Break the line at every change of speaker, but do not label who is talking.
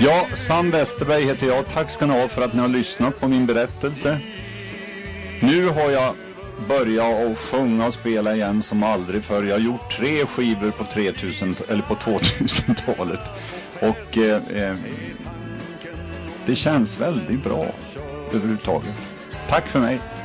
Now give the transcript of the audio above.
Ja, Sam Westerberg heter jag. Tack ska ni ha för att ni har lyssnat på min berättelse. Nu har jag börjat att sjunga och spela igen som aldrig förr. Jag har gjort 3 skivor på 3000 eller på 2000-talet. Och det känns väldigt bra överhuvudtaget. Tack för mig.